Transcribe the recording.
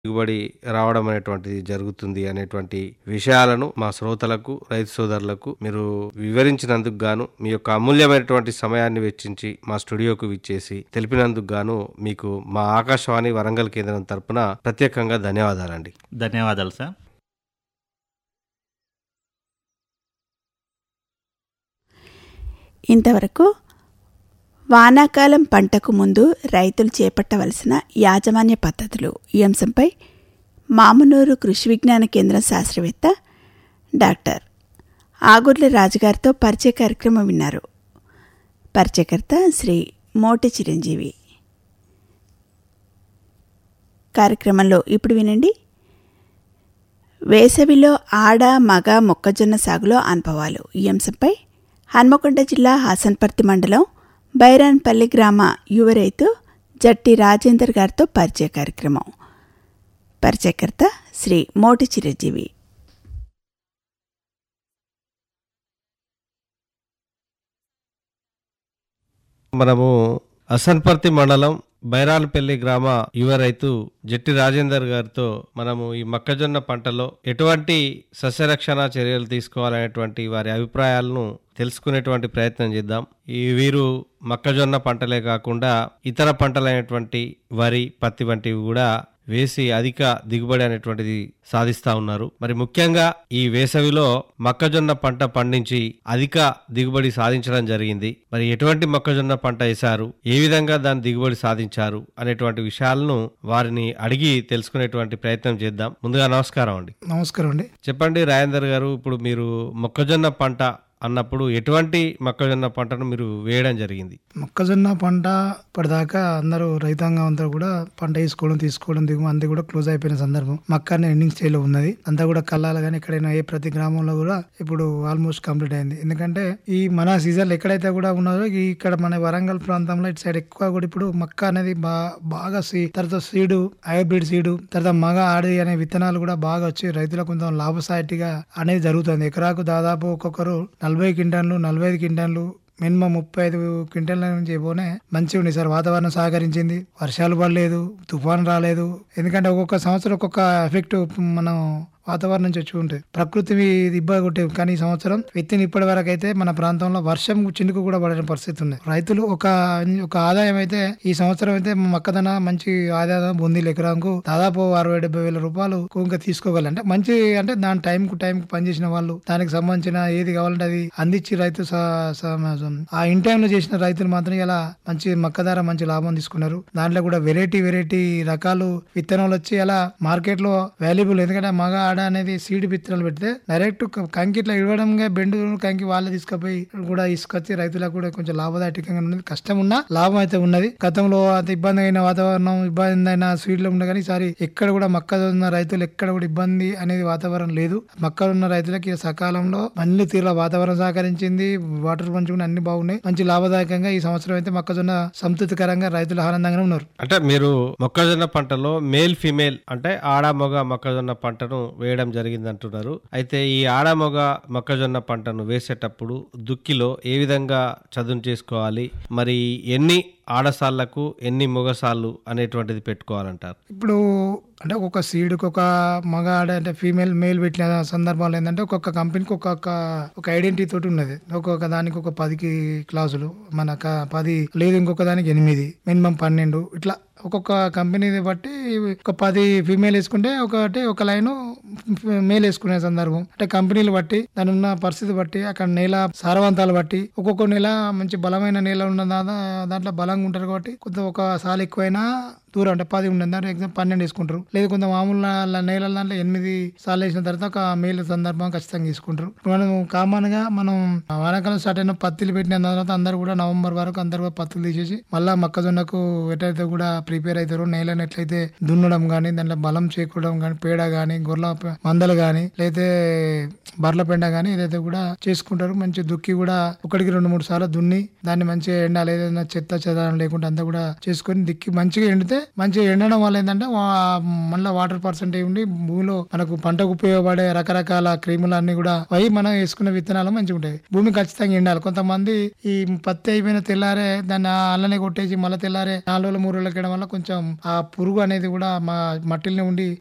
దిగుబడి రావడం అనేటువంటిది జరుగుతుంది అనేటువంటి విషయాలను మా శ్రోతలకు, రైతు సోదరులకు మీరు వివరించినందుకు గాను, మీ యొక్క అమూల్యమైనటువంటి సమయాన్ని వెచ్చించి మా స్టూడియోకు విచ్చేసి తెలిపినందుకు గాను మీకు మా ఆకాశవాణి వరంగల్ కేంద్రం తరపున ప్రత్యేకంగా ధన్యవాదాలండి. ధన్యవాదాలు సార్. ఇంతవరకు వానాకాలం పంటకు ముందు రైతులు చేపట్టవలసిన యాజమాన్య పద్ధతులు ఈ అంశంపై మామునూరు కృషి విజ్ఞాన కేంద్రం శాస్త్రవేత్త డాక్టర్ ఆగుర్ల రాజుగారితో పరిచయ కార్యక్రమం విన్నారు. పరిచయకర్త శ్రీ మోటి చిరంజీవి. కార్యక్రమంలో ఇప్పుడు వినండి, వేసవిలో ఆడ మగ మొక్కజొన్న సాగులో అనుభవాలు ఈ అంశంపై హన్మకొండ జిల్లా హాసన్పర్తి మండలం బైరాన్పల్లి గ్రామ యువ రైతు జట్టి రాజేందర్ గారితో పరిచయ కార్యక్రమం. పరిచయకర్త శ్రీ మోటి చిరంజీవి. మనము హసన్పర్తి మండలం బైరాన్పల్లి గ్రామ యువ రైతు జట్టి రాజేందర్ గారితో మనము ఈ మొక్కజొన్న పంటలో ఎటువంటి సస్యరక్షణ చర్యలు తీసుకోవాలనేటువంటి వారి అభిప్రాయాలను తెలుసుకునేటువంటి ప్రయత్నం చేద్దాం. వీరు మొక్కజొన్న పంటలే కాకుండా ఇతర పంటలైనటువంటి వరి, పత్తి వంటివి కూడా వేసి అధిక దిగుబడి అనేటువంటిది సాధిస్తా ఉన్నారు. మరి ముఖ్యంగా ఈ వేసవిలో మొక్కజొన్న పంట పండించి అధిక దిగుబడి సాధించడం జరిగింది. మరి ఎటువంటి మొక్కజొన్న పంట వేశారు, ఏ విధంగా దాని దిగుబడి సాధించారు అనేటువంటి విషయాలను వారిని అడిగి తెలుసుకునేటువంటి ప్రయత్నం చేద్దాం. ముందుగా నమస్కారం అండి. నమస్కారం అండి. చెప్పండి రాజేందర్ గారు, ఇప్పుడు మీరు మొక్కజొన్న పంట అన్నప్పుడు ఎటువంటి మొక్కజొన్న పంటను మీరు వేయడం జరిగింది? మొక్కజొన్న పంట ఇప్పటిదాకా అందరూ రైతాంగం అంతా కూడా పంట తీసుకోవడం దిగుమతి అంతా కూడా క్లోజ్ అయిపోయిన సందర్భం. మక్క ఎండింగ్ స్టేజ్ లో ఉన్నది. అంతా కూడా కల్లాల కానీ ఎక్కడైనా ప్రతి గ్రామంలో కూడా ఇప్పుడు ఆల్మోస్ట్ కంప్లీట్ అయింది. ఎందుకంటే ఈ మన సీజన్ ఎక్కడైతే కూడా ఉన్నదో ఇక్కడ మన వరంగల్ ప్రాంతంలో ఇటు సైడ్ ఎక్కువ కూడా ఇప్పుడు మక్క అనేది బాగా తర్వాత సీడు, హైబ్రిడ్ సీడు, తర్వాత మగ ఆడి అనే విత్తనాలు కూడా బాగా వచ్చి రైతులకు కొంచెం లాభసాటిగా అనేది జరుగుతుంది. ఎకరాకు దాదాపు ఒక్కొక్కరు 40 క్వింటాన్లు, 45 క్వింటాన్లు, మినిమం 35 క్వింటాల నుంచి పోనే మంచిగా ఉంది సార్. వాతావరణం సహకరించింది, వర్షాలు పడలేదు, తుఫాను రాలేదు. ఎందుకంటే ఒక్కొక్క సంవత్సరం ఒక్కొక్క ఎఫెక్ట్ మనం వాతావరణం నుంచి వచ్చి ఉంటుంది. ప్రకృతి ఇబ్బంది కొట్టే, కానీ ఈ సంవత్సరం విత్తిన ఇప్పటి వరకు అయితే మన ప్రాంతంలో వర్షం చినుకు కూడా పడిన పరిస్థితి ఉంది. రైతులు ఒక ఆదాయం అయితే ఈ సంవత్సరం అయితే మొక్కదన మంచి ఆదాయం పొంది ఎకరాకు దాదాపు 60-70 వేల రూపాయలు ఇంకా తీసుకోగలరు. అంటే మంచి, అంటే దాని టైం కు పనిచేసిన వాళ్ళు దానికి సంబంధించిన ఏది కావాలంటే అది అందించి రైతు ఆ ఇన్ టైంలో చేసిన రైతులు మాత్రం ఇలా మంచి మొక్క ధర మంచి లాభం తీసుకున్నారు. దాంట్లో కూడా వెరైటీ రకాలు విత్తనాలు వచ్చి అలా మార్కెట్ లో వాల్యుబుల్. ఎందుకంటే మగ ఆడ అనేది సీడ్ విత్తనాలు పెడితే డైరెక్ట్ కంకి ఇట్లా ఇవ్వడంగా బెండు కంకి వాళ్ళే తీసుకుపోయి కూడా తీసుకొచ్చి రైతులకు కూడా కొంచెం లాభదాయకంగా ఉన్నది. కష్టం ఉన్నా లాభం అయితే ఉన్నది. గతంలో అంత ఇబ్బంది అయిన వాతావరణం, ఇబ్బంది అయిన స్వీడ్ లో ఉండే కానీ ఈసారి ఎక్కడ కూడా మొక్కజొన్న రైతులు ఎక్కడ కూడా ఇబ్బంది అనేది వాతావరణం లేదు. మొక్కలున్న రైతులకి సకాలంలో అన్ని తీరుల వాతావరణం సహకరించింది. వాటర్ పంచుకుని అన్ని బాగున్నాయి. మంచి లాభదాయకంగా ఈ సంవత్సరం అయితే మొక్కజొన్న సంతృప్తికరంగా రైతులు ఆనందంగా ఉన్నారు. అంటే మీరు మొక్కజొన్న పంటలో మేల్ ఫీమేల్ అంటే ఆడ మగ మొక్కజొన్న పంటను వేయడం జరిగింది అంటున్నారు. అయితే ఈ ఆడ మగ మొక్కజొన్న పంటను వేసేటప్పుడు దుక్కిలో ఏ విధంగా చదును చేసుకోవాలి, మరి ఎన్ని ఆడసాళ్లకు ఎన్ని మొగసాళ్ళు అనేటువంటిది పెట్టుకోవాలంటారు? ఇప్పుడు అంటే ఒక్కొక్క సీడ్కి ఒక మగ ఆడ అంటే ఫీమేల్ మేల్ పెట్టిన సందర్భాలు ఏంటంటే ఒక్కొక్క కంపెనీకి ఒక ఐడెంటిటీ తోటి ఉన్నది. ఒక్కొక్క దానికి ఒక 10 క్లాసులు, మనకు 10 లేదు, ఇంకొక దానికి 8, మినిమం 12 ఇట్లా ఒక్కొక్క కంపెనీ బట్టి ఒక 10 ఫీమేల్ వేసుకుంటే ఒక లైన్ మేల్ వేసుకునే సందర్భం. అంటే కంపెనీలు బట్టి, దాని ఉన్న పరిస్థితి బట్టి, అక్కడ నేల సారవంతాలు బట్టి, ఒక్కొక్క నేల మంచి బలమైన నేల ఉన్న దాంట్లో బలంగా ఉంటారు కాబట్టి కొంత ఒక సాలు ఎక్కువైనా దూరం అంటే 10 ఉండదు, దాంట్లో ఎగ్జామ్ 12 వేసుకుంటారు. లేదు కొంత మామూలు నేల దాంట్లో 8 సార్లు వేసిన తర్వాత ఒక మేల్ సందర్భం ఖచ్చితంగా తీసుకుంటారు. మనం కామన్ గా మనం వానాకాలం స్టార్ట్ అయిన పత్తులు పెట్టిన తర్వాత అందరు కూడా నవంబర్ వరకు అందరు కూడా పత్తులు తీసేసి మళ్ళా మొక్కజొన్నకు ఎటైతే కూడా ప్రిపేర్ అవుతారు. నేలను ఎట్లయితే దున్నడం కానీ, దాంట్లో బలం చేకూడడం కానీ, పేడ కానీ, గొర్రెల మందలు కానీ, లేకపోతే బర్ల పెండ కానీ ఏదైతే కూడా చేసుకుంటారు. మంచి దుక్కి కూడా 1-2-3 సార్లు దున్ని దాన్ని మంచిగా ఎండాలి, ఏదైనా చెత్త చెదారం లేకుండా అంతా కూడా చేసుకొని దిక్కి మంచిగా ఎండితే మంచిగా ఎండడం వల్ల ఏంటంటే మళ్ళీ వాటర్ పర్సెంటేజ్ ఉండి భూమిలో మనకు పంటకు ఉపయోగపడే రకరకాల క్రిములు అన్ని కూడా అవి మనం వేసుకున్న విత్తనాలు మంచిగా ఉంటాయి. భూమి ఖచ్చితంగా ఎండాలి. కొంతమంది ఈ పత్తి అయిపోయిన తెల్లారే దాన్ని అల్లనే కొట్టేసి మళ్ళీ తెల్లారే 4 రోజులు 3 రోజులకి వేయడం వల్ల కొంచెం ఆ పురుగు అనేది కూడా మా మట్టిలోనే ఉండి